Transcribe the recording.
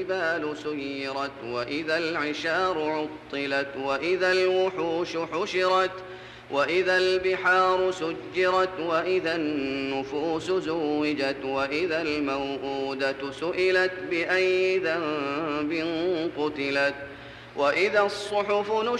الجبال سيرت وإذا العشار عطلت وإذا الوحوش حشرت وإذا البحار سجرت وإذا النفوس زوجت وإذا الموءودة سئلت بأي ذنب قتلت وإذا الصحف نشرت